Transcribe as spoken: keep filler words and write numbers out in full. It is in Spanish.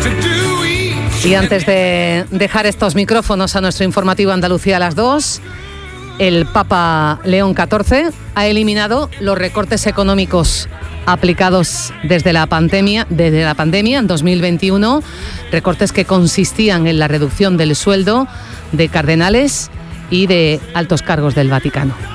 Y antes de dejar estos micrófonos a nuestro informativo Andalucía a las dos, el Papa León catorce ha eliminado los recortes económicos aplicados desde la pandemia, desde la pandemia en dos mil veintiuno, recortes que consistían en la reducción del sueldo de cardenales y de altos cargos del Vaticano.